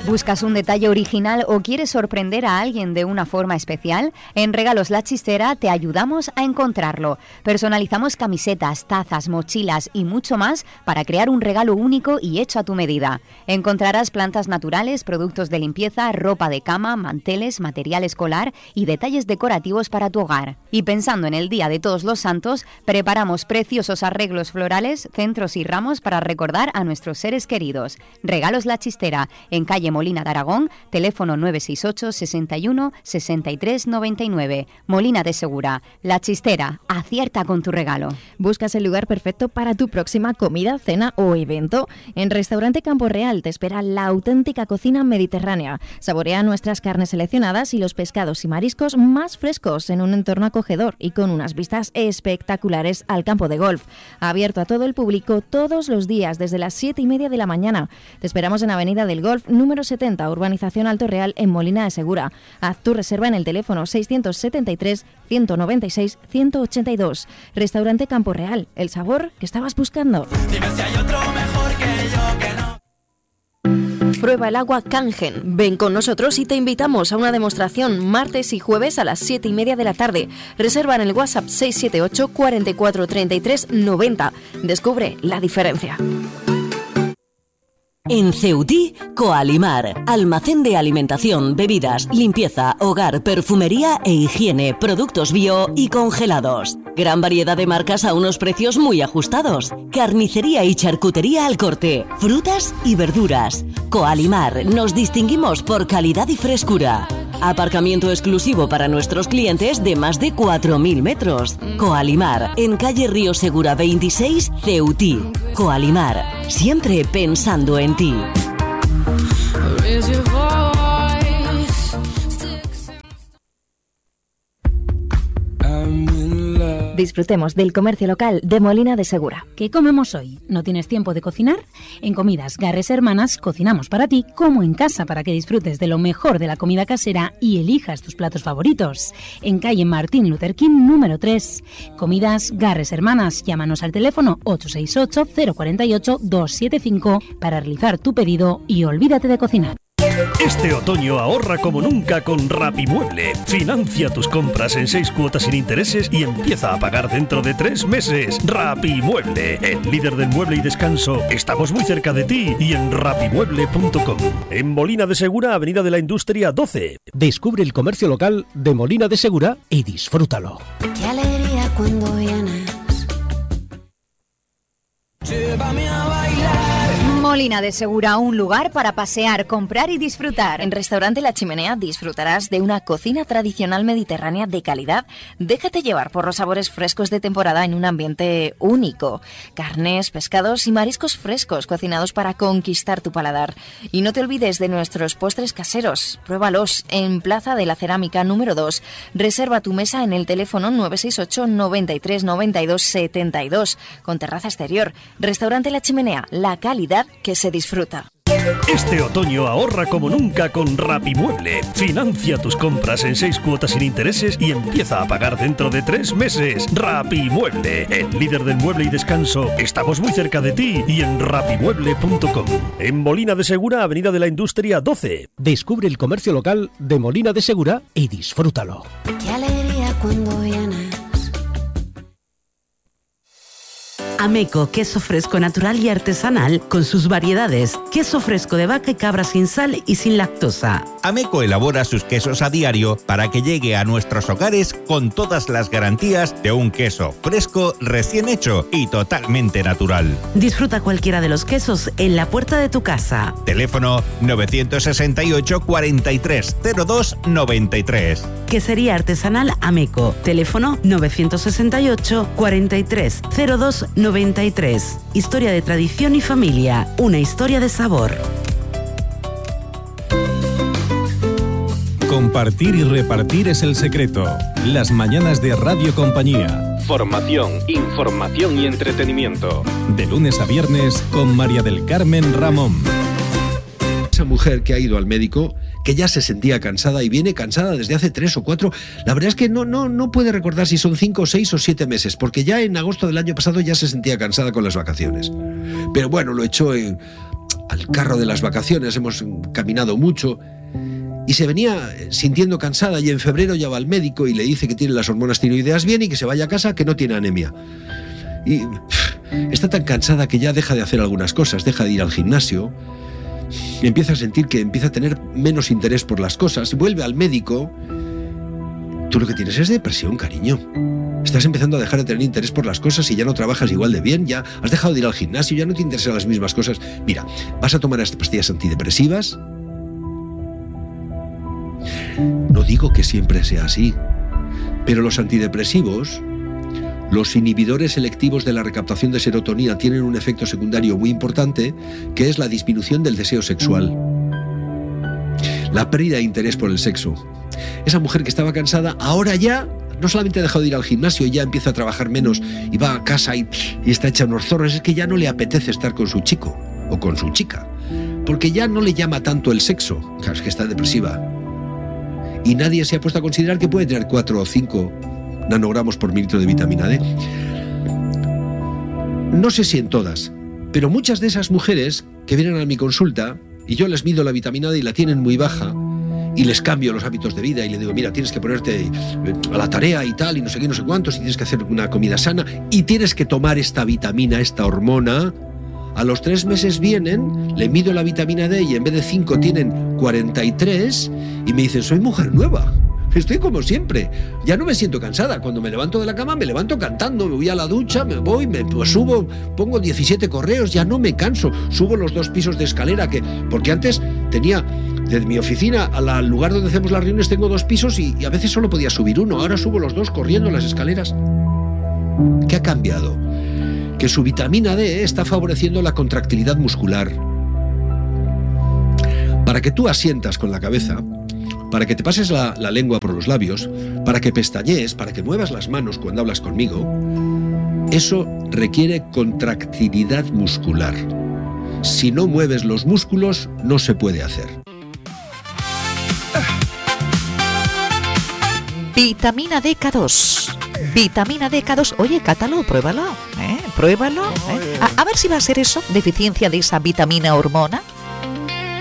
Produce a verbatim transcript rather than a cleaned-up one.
¿Buscas un detalle original o quieres sorprender a alguien de una forma especial? En Regalos La Chistera te ayudamos a encontrarlo. Personalizamos camisetas, tazas, mochilas y mucho más para crear un regalo único y hecho a tu medida. Encontrarás plantas naturales, productos de limpieza, ropa de cama, manteles, material escolar y detalles decorativos para tu hogar. Y pensando en el Día de Todos los Santos, preparamos preciosos arreglos florales, centros y ramos para recordar a nuestros seres queridos. Regalos La Chistera, en calle Molina de Aragón, teléfono nueve seis ocho, sesenta y uno, sesenta y tres noventa y nueve. Molina de Segura, La Chistera, acierta con tu regalo. ¿Buscas el lugar perfecto para tu próxima comida, cena o evento? En Restaurante Campo Real te espera la auténtica cocina mediterránea. Saborea nuestras carnes seleccionadas y los pescados y mariscos más frescos en un entorno acogedor y con unas vistas espectaculares al campo de golf. Abierto a todo el público todos los días desde las siete y media de la mañana. Te esperamos en Avenida del Golf, número setenta, Urbanización Alto Real, en Molina de Segura. Haz tu reserva en el teléfono seiscientos setenta y tres, ciento noventa y seis, ciento ochenta y dos. Restaurante Campo Real, el sabor que estabas buscando. Dime si hay otro mejor que yo, que no. Prueba el agua Kangen. Ven con nosotros y te invitamos a una demostración martes y jueves a las siete y media de la tarde. Reserva en el WhatsApp seis siete ocho, cuarenta y cuatro, treinta y tres, noventa. Descubre la diferencia. En Ceutí, Coalimar, almacén de alimentación, bebidas, limpieza, hogar, perfumería e higiene, productos bio y congelados. Gran variedad de marcas a unos precios muy ajustados. Carnicería y charcutería al corte, frutas y verduras. Coalimar, nos distinguimos por calidad y frescura. Aparcamiento exclusivo para nuestros clientes de más de cuatro mil metros. Coalimar, en calle Río Segura veintiséis, Ceutí. Coalimar, siempre pensando en ti. Disfrutemos del comercio local de Molina de Segura. ¿Qué comemos hoy? ¿No tienes tiempo de cocinar? En Comidas Garres Hermanas cocinamos para ti como en casa para que disfrutes de lo mejor de la comida casera y elijas tus platos favoritos. En calle Martín Luther King número tres. Comidas Garres Hermanas. Llámanos al teléfono ocho seis ocho, cero cuatro ocho, dos siete cinco para realizar tu pedido y olvídate de cocinar. Este otoño ahorra como nunca con Rapimueble. Financia tus compras en seis cuotas sin intereses y empieza a pagar dentro de tres meses. Rapimueble, el líder del mueble y descanso. Estamos muy cerca de ti y en rapimueble punto com. En Molina de Segura, Avenida de la Industria doce. Descubre el comercio local de Molina de Segura y disfrútalo. Qué alegría cuando vienes. Llévame a bailar. Molina de Segura, un lugar para pasear, comprar y disfrutar. En Restaurante La Chimenea disfrutarás de una cocina tradicional mediterránea de calidad. Déjate llevar por los sabores frescos de temporada en un ambiente único. Carnes, pescados y mariscos frescos cocinados para conquistar tu paladar. Y no te olvides de nuestros postres caseros. Pruébalos en Plaza de la Cerámica número dos. Reserva tu mesa en el teléfono nueve seis ocho, noventa y tres, noventa y dos, setenta y dos con terraza exterior. Restaurante La Chimenea, la calidad que se disfruta. Este otoño ahorra como nunca con Rapimueble. Financia tus compras en seis cuotas sin intereses y empieza a pagar dentro de tres meses. Rapimueble, el líder del mueble y descanso. Estamos muy cerca de ti y en rapimueble punto com. En Molina de Segura, Avenida de la Industria doce. Descubre el comercio local de Molina de Segura y disfrútalo. Qué alegría cuando vienes. Ameco, queso fresco natural y artesanal con sus variedades. Queso fresco de vaca y cabra sin sal y sin lactosa. Ameco elabora sus quesos a diario para que llegue a nuestros hogares con todas las garantías de un queso fresco, recién hecho y totalmente natural. Disfruta cualquiera de los quesos en la puerta de tu casa. Teléfono nueve seis ocho, cuarenta y tres, cero dos, noventa y tres. Quesería artesanal Ameco. Teléfono nueve seis ocho, cuarenta y tres, cero dos, noventa y tres. Historia de tradición y familia. Una historia de sabor. Compartir y repartir es el secreto. Las mañanas de Radio Compañía. Formación, información y entretenimiento. De lunes a viernes con María del Carmen Ramón. Esa mujer que ha ido al médico, que ya se sentía cansada y viene cansada desde hace tres o cuatro, la verdad es que no, no, no puede recordar si son cinco, seis o siete meses, porque ya en agosto del año pasado ya se sentía cansada con las vacaciones. Pero bueno, lo echó en... al carro de las vacaciones, hemos caminado mucho y se venía sintiendo cansada y en febrero ya va al médico y le dice que tiene las hormonas tiroideas bien y que se vaya a casa, que no tiene anemia. Y está tan cansada que ya deja de hacer algunas cosas, deja de ir al gimnasio, empieza a sentir que empieza a tener menos interés por las cosas, vuelve al médico. Tú lo que tienes es depresión, cariño. Estás empezando a dejar de tener interés por las cosas y ya no trabajas igual de bien, ya has dejado de ir al gimnasio, ya no te interesan las mismas cosas. Mira, vas a tomar estas pastillas antidepresivas. No digo que siempre sea así, pero los antidepresivos, los inhibidores selectivos de la recaptación de serotonina, tienen un efecto secundario muy importante, que es la disminución del deseo sexual, la pérdida de interés por el sexo. Esa mujer que estaba cansada, ahora ya no solamente ha dejado de ir al gimnasio y ya empieza a trabajar menos y va a casa y, y está hecha unos zorros, es que ya no le apetece estar con su chico o con su chica, porque ya no le llama tanto el sexo. Claro, es que está depresiva. Y nadie se ha puesto a considerar que puede tener cuatro o cinco nanogramos por mililitro de vitamina D. No sé si en todas, pero muchas de esas mujeres que vienen a mi consulta y yo les mido la vitamina D y la tienen muy baja y les cambio los hábitos de vida y les digo, mira, tienes que ponerte a la tarea y tal y no sé qué, no sé cuántos, y tienes que hacer una comida sana y tienes que tomar esta vitamina, esta hormona. A los tres meses vienen, le mido la vitamina D y en vez de cinco tienen cuarenta y tres y me dicen, soy mujer nueva. Estoy como siempre, ya no me siento cansada. Cuando me levanto de la cama me levanto cantando, me voy a la ducha, me voy, me pues subo, pongo diecisiete correos, ya no me canso. Subo los dos pisos de escalera, que porque antes tenía, desde mi oficina al lugar donde hacemos las reuniones tengo dos pisos y, y a veces solo podía subir uno. Ahora subo los dos corriendo las escaleras. ¿Qué ha cambiado? Que su vitamina D está favoreciendo la contractilidad muscular. Para que tú asientas con la cabeza, para que te pases la, la lengua por los labios, para que pestañees, para que muevas las manos cuando hablas conmigo, eso requiere contractilidad muscular. Si no mueves los músculos, no se puede hacer. Vitamina D K dos. Vitamina D K dos. Oye, cátalo, pruébalo, ¿eh? Pruébalo. ¿eh? A, a ver si va a ser eso, deficiencia de esa vitamina hormona.